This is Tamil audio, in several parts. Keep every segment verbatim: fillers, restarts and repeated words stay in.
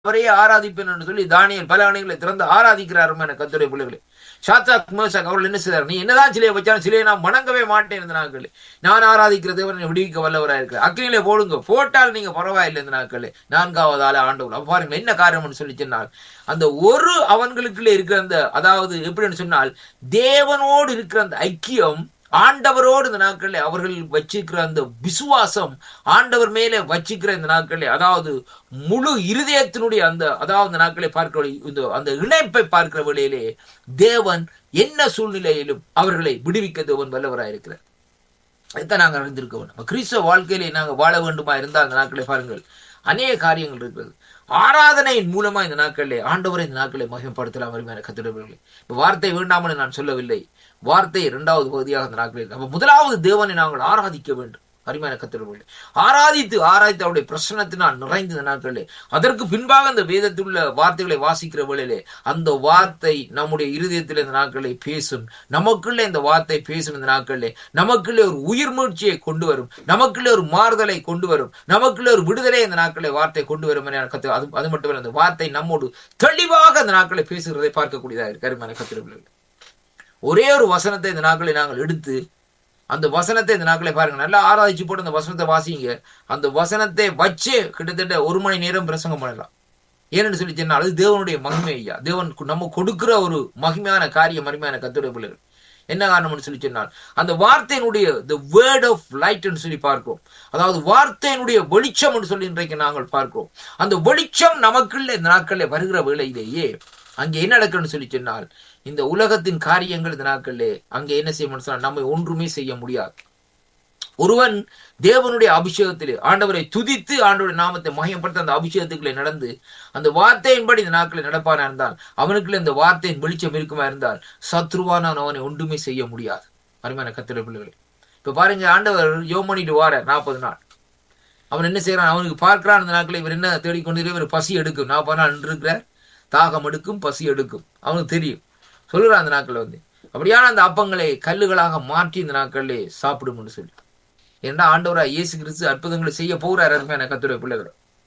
அவரையே ஆராதிப்பேன் என்று சொல்லி தானியேல் பல ஆணைகளை திறந்து ஆராதிக்கிறார் என கர்த்தருடைய பிள்ளைகளே. சாத்ராக் மேஷாக் அவர்கள் என்ன செய்தார்? நீ என்னதான் சிலையை வச்சாலும் சிலையை நான் வணங்கவே மாட்டேன் இந்த நாட்களே. நான் ஆராதிக்கிற தேவனை விடுவிக்க வல்லவராக இருக்கிறேன். அக்கினியிலே போடுங்க, போட்டால் நீங்க பரவாயில்லை இந்த நாட்களே. நான்காவது ஆள ஆண்டவர். அப்ப பாருங்க என்ன காரணம்னு சொல்லி சொன்னால், அந்த ஒரு அவன்களுக்குள்ளே இருக்கிற அந்த, அதாவது எப்படின்னு சொன்னால், தேவனோடு இருக்கிற அந்த ஐக்கியம், ஆண்டவரோடு இந்த நாட்களில் அவர்கள் வச்சிருக்கிற அந்த விசுவாசம், ஆண்டவர் மேலே வச்சிருக்கிற இந்த நாட்களில், அதாவது முழு இருதயத்தினுடைய அந்த, அதாவது இந்த நாட்களை பார்க்கிற இந்த அந்த இணைப்பை பார்க்கிற வேளையிலே தேவன் என்ன சூழ்நிலையிலும் அவர்களை விடுவிக்க தேவன் வல்லவராக இருக்கிறார். அதுதான் நாங்கள் அறிந்திருக்க வேண்டும். கிறிஸ்தவ வாழ்க்கையிலே நாங்கள் வாழ வேண்டுமா இருந்தால் இந்த நாட்களை பாருங்கள், அநேக காரியங்கள் இருக்கிறது. ஆராதனையின் மூலமா இந்த நாட்களிலே ஆண்டவரை இந்த நாட்களை மகிமைப்படுத்தலாம். அருமையான கர்த்தருடைய இப்ப வார்த்தை வேண்டாமல் நான் சொல்லவில்லை. வார்த்தை இரண்டாவது பகுதியாக இந்த நாட்களில் இருக்கு. அப்ப முதலாவது தேவனை நாங்கள் ஆராதிக்க வேண்டும். அருமையான கர்த்தருடைய ஆராதித்து ஆராய்த்து அவருடைய பிரசன்னத்தினால் நிறைந்த இந்த நாட்களிலே, அதற்கு பின்பாக அந்த வேதத்தில் உள்ள வார்த்தைகளை வாசிக்கிற வேளையிலே அந்த வார்த்தை நம்முடைய இருதயத்தில் இந்த நாட்களை பேசும். நமக்குள்ளே இந்த வார்த்தை பேசும். இந்த நாட்களிலே நமக்குள்ளே ஒரு உயிர் மூழ்ச்சியை கொண்டு வரும், நமக்குள்ளே ஒரு மாறுதலை கொண்டு வரும், நமக்குள்ளே ஒரு விடுதலை இந்த நாட்களை வார்த்தை கொண்டு வரும். கத்து அது அது மட்டுமல்ல, அந்த வார்த்தை நம்மோடு தெளிவாக அந்த நாட்களை பேசுகிறதை பார்க்கக்கூடியதாக இருக்கு. அருமையான கர்த்தருடைய ஒரே ஒரு வசனத்தை இந்த நாட்களை நாங்கள் எடுத்து அந்த வசனத்தை இந்த நாட்களை பாருங்க, நல்லா ஆராய்ச்சி போட்டு அந்த வசனத்தை வாசிங்க. அந்த வசனத்தை வச்சு கிட்டத்தட்ட ஒரு மணி நேரம் பிரசங்கம் பண்ணலாம். ஏன்னு சொல்லி சொன்னால் அது தேவனுடைய மகிமை. ஐயா, தேவன் நம்ம கொடுக்கிற ஒரு மகிமையான காரியம். அருமையான கர்த்தருடைய பிள்ளைகள், என்ன காரணம்னு சொல்லி சொன்னால் அந்த வார்த்தையினுடைய the word of light என்று சொல்லி பார்க்கிறோம். அதாவது வார்த்தையினுடைய வெளிச்சம் என்று சொல்லி இன்றைக்கு நாங்கள் பார்க்கிறோம். அந்த வெளிச்சம் நமக்குள்ள இந்த நாட்களில் வருகிற வேளையிலேயே அங்கே என்ன நடக்குன்னு சொல்லி சொன்னால், இந்த உலகத்தின் காரியங்கள் இந்த நாட்களிலே அங்கே என்ன செய்யணும்னு சொன்னால் நம்ம ஒன்றுமே செய்ய முடியாது. ஒருவன் தேவனுடைய அபிஷேகத்திலே ஆண்டவரை துதித்து ஆண்டவருடைய நாமத்தை மகிமைப்படுத்த அந்த அபிஷேகத்துக்குள்ளே நடந்து அந்த வார்த்தையின்படி இந்த நாட்களில் நடப்பானா இருந்தால், அவனுக்குள்ள இந்த வார்த்தையின் வெளிச்சம் இருக்குமா இருந்தால், சத்ருவான அவனை ஒன்றுமே செய்ய முடியாது. அருமையான கர்த்தருடைய பிள்ளைகளே, இப்ப பாருங்க, ஆண்டவர் யோமனிட்டு வார நாற்பது நாள் அவன் என்ன செய்யறான்? அவனுக்கு பார்க்கிறான் இந்த நாட்களில் இவர் என்ன தேடிக்கொண்டு இவர் பசி எடுக்கும். நாற்பது நாள் இருக்கிறார், தாகம் எடுக்கும், பசி எடுக்கும், அவனுக்கு தெரியும். சொல்லுறான் அந்த நாட்கள் வந்து அப்படியான அந்த அப்பங்களை கல்லுகளாக மாற்றி இந்த நாட்களிலே சாப்பிடும் சொல்லி. ஏன்னா ஆண்டவரா இயேசு கிறிஸ்து அற்புதங்களை செய்ய போகிறார். அருமையான கர்த்தருடைய பிள்ளைகள்,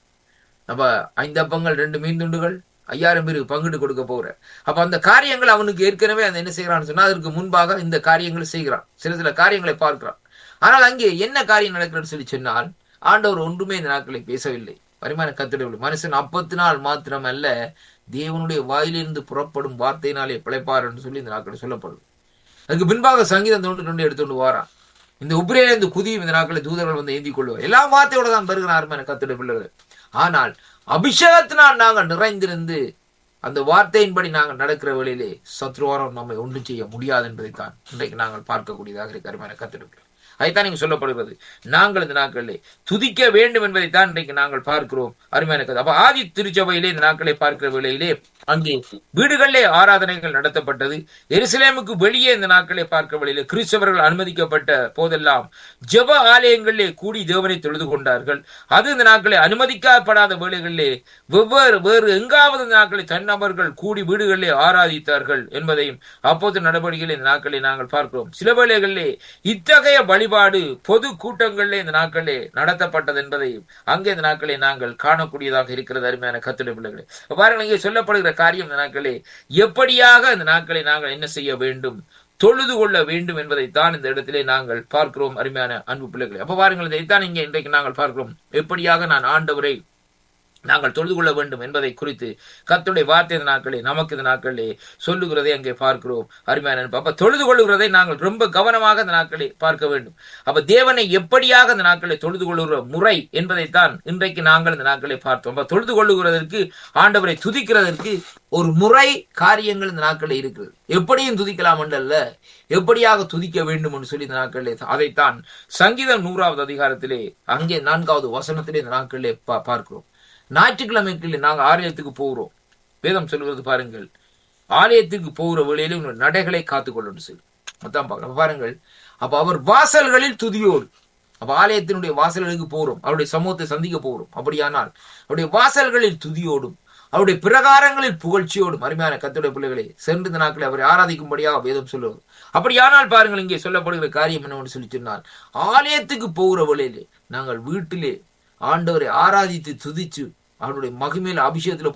அப்ப ஐந்து அப்பங்கள் ரெண்டு மீன் துண்டுகள் ஐயாயிரம் பேருக்கு பங்கிட்டு கொடுக்க போகிறார். அப்ப அந்த காரியங்கள் அவனுக்கு ஏற்கனவே அந்த என்ன செய்யறான்னு சொன்னா அதற்கு முன்பாக இந்த காரியங்களை செய்கிறான், சில சில காரியங்களை பார்க்கிறான். ஆனால் அங்கே என்ன காரியம் நடக்கிறன்னு சொல்லி சொன்னால், ஆண்டவர் ஒன்றுமே இந்த நாட்களை பேசவில்லை. அருமையான கர்த்தருடைய மனுஷன் அப்பத்தினால் மாத்திரம் அல்ல, தேவனுடைய வாயிலிருந்து புறப்படும் வார்த்தையினாலே பிழைப்பார் என்று சொல்லி இந்த நாட்களில் சொல்லப்படுது. அதுக்கு பின்பாக சங்கீதம் தொண்டு தொண்டு எடுத்துட்டு வாரான். இந்த உபிரேல இந்த குதியும் இந்த நாட்களில் தூதர்கள் வந்து ஏந்தி கொள்வார். எல்லாம் வார்த்தையோட தான் வருகிறார் அருமையான கர்த்தருடைய பிள்ளைகள். ஆனால் அபிஷேகத்தினால் நாங்கள் நிறைந்திருந்து அந்த வார்த்தையின்படி நாங்கள் நடக்கிற வேளையிலே சத்ருவாரம் நம்மை ஒன்றும் செய்ய முடியாது என்பதைத்தான் இன்றைக்கு நாங்கள் பார்க்கக்கூடியதாக இருக்கு. அருமையான கர்த்தருடைய பிள்ளைகள், அதைத்தான் நீங்க சொல்லப்படுகிறது. நாங்கள் இந்த நாட்களிலே துதிக்க வேண்டும் என்பதைத்தான் இன்றைக்கு நாங்கள் பார்க்கிறோம். அருமையான கதை. அப்ப ஆதி திருச்சபையிலே இந்த நாட்களை பார்க்கிற வேளையிலே அங்கே வீடுகளிலே ஆராதனைகள் நடத்தப்பட்டது. எருசலேமுக்கு வெளியே இந்த நாட்களை பார்க்கிற வேளையிலே கிறிஸ்தவர்கள் அனுமதிக்கப்பட்ட போதெல்லாம் ஜெப ஆலயங்களிலே கூடி தேவனை தொழுது கொண்டார்கள். அது இந்த நாட்களை அனுமதிக்கப்படாத வேளைகளிலே வெவ்வேறு வேறு எங்காவது இந்த நாட்களை தன்னபர்கள் கூடி வீடுகளிலே ஆராதித்தார்கள் என்பதையும் அப்போது நடவடிக்கைகளை இந்த நாட்களை நாங்கள் பார்க்கிறோம். சில வேளைகளிலே இத்தகைய வழிபாடு பொது கூட்டங்களிலே இந்த நாட்களே நடத்தப்பட்டது என்பதையும் அங்கே இந்த நாட்களை நாங்கள் காணக்கூடியதாக இருக்கிறது. அருமையான கர்த்தருடைய பிள்ளைகளே, பாருங்கள், இங்கே சொல்லப்படுகிற காரியம் இந்த நாட்களே எப்படியாக இந்த நாட்களை நாங்கள் என்ன செய்ய வேண்டும், தொழுது கொள்ள வேண்டும் என்பதைத்தான் இந்த இடத்திலே நாங்கள் பார்க்கிறோம். அருமையான அன்பு பிள்ளைகளே, அப்ப பாருங்கள், இதைத்தான் இங்கே இன்றைக்கு நாங்கள் பார்க்கிறோம். எப்படியாக நான் ஆண்டவரை நாங்கள் தொழுது கொள்ள வேண்டும் என்பதை குறித்து கர்த்தருடைய வார்த்தை இந்த நாட்களே நமக்கு இந்த நாட்களே சொல்லுகிறதை அங்கே பார்க்கிறோம். அருமையான அப்ப தொழுது கொள்ளுகிறதை நாங்கள் ரொம்ப கவனமாக இந்த நாட்களை பார்க்க வேண்டும். அப்ப தேவனை எப்படியாக இந்த நாட்களை தொழுது கொள்ளுகிற முறை என்பதைத்தான் இன்றைக்கு நாங்கள் இந்த நாட்களை பார்த்தோம். அப்ப தொழுது கொள்ளுகிறதற்கு, ஆண்டவரை துதிக்கிறதற்கு ஒரு முறை காரியங்கள் இந்த நாட்களில் இருக்கிறது. எப்படியும் துதிக்கலாம் என்றல்ல, எப்படியாக துதிக்க வேண்டும் என்று சொல்லி இந்த நாட்களிலே அதைத்தான் சங்கீதம் நூறாவது அதிகாரத்திலே அங்கே நான்காவது வசனத்திலே இந்த நாட்களிலே பார்க்கிறோம். ஞாயிற்றுக்கிழமைக்கு நாங்கள் ஆலயத்துக்கு போகிறோம். வேதம் சொல்லுவது பாருங்கள், ஆலயத்துக்கு போகிற வேளையிலும் நடைகளை காத்துக்கொள்ளு சொல்லி மொத்தம் பார்க்க பாருங்கள். அப்ப அவர் வாசல்களில் துதியோடு, அப்ப ஆலயத்தினுடைய வாசல்களுக்கு போகிறோம், அவருடைய சமூகத்தை சந்திக்க போகிறோம். அப்படியானால் அவருடைய வாசல்களில் துதியோடும் அவருடைய பிரகாரங்களில் புகழ்ச்சியோடும் அருமையான கர்த்தருடைய பிள்ளைகளை சென்று இந்த நாட்களை அவரை ஆராதிக்கும்படியாக வேதம் சொல்லுவது. அப்படியானால் பாருங்கள், இங்கே சொல்லப்படுகிற காரியம் என்னவென்று சொல்லி சொன்னால், ஆலயத்துக்கு போகிற வேளையிலே நாங்கள் வீட்டிலே ஆண்டவரை ஆராதித்து துதிச்சு அவனுடைய மகிமையில அபிஷேகத்துல